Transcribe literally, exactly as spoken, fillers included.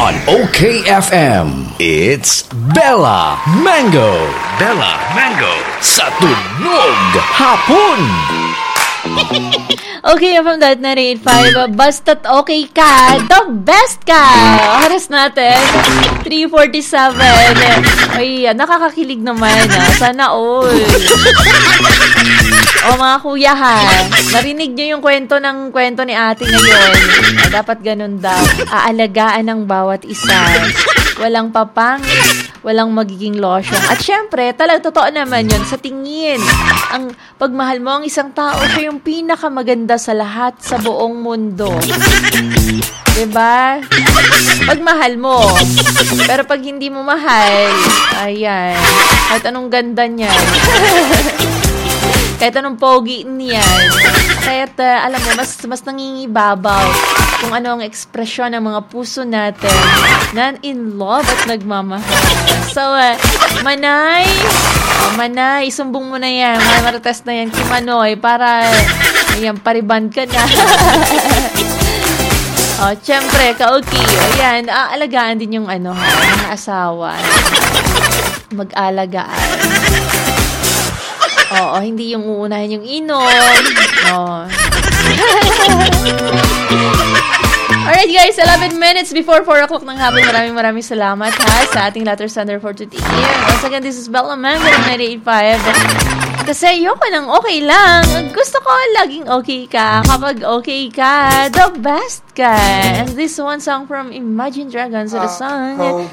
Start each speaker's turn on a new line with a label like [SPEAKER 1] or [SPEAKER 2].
[SPEAKER 1] on OK F M. It's Bella Mango. Bella Mango sa Tunog Hapon.
[SPEAKER 2] Okay, from that nine eight five, basta't okay ka, the best ka. Oras natin, three forty-seven. Ay, nakakakilig naman. Ah. Sana all. O mga kuya ha, narinig nyo yung kwento ng kwento ni ate ngayon. Ah, dapat ganun daw. Aalagaan ng bawat isa. Walang papangit, walang magiging lotion. At syempre, talagang totoo naman yun sa tingin. Ang pagmahal mo ang isang tao, siya yung pinakamaganda sa lahat sa buong mundo. Diba? Pagmahal mo. Pero pag hindi mo mahal, ayan, at anong ganda niyan. Kahit anong pogi niyan. Kahit, uh, alam mo, mas, mas nangingibabaw kung ano ang ekspresyon ng mga puso natin na in love at nagmamahal. So, uh, Manay, oh, Manay, isumbong mo na yan. Mga marites na yan kay Manoy para, ayan, pariban ka na. Oh, syempre, ka-okay. Ayan, aalagaan din yung ano, ha, mga asawa. Mag-alagaan. Oo, hindi yung uunahin yung inom. Oo. Alright guys, eleven minutes before four o'clock ng hapon. Maraming maraming salamat ha sa ating letter sender for today. Once again, this is Bella Mango ng nine eight five. Kasi ayoko nang okay lang. Gusto ko laging okay ka. Kapag okay ka, the best ka. And this one song from Imagine Dragons, the song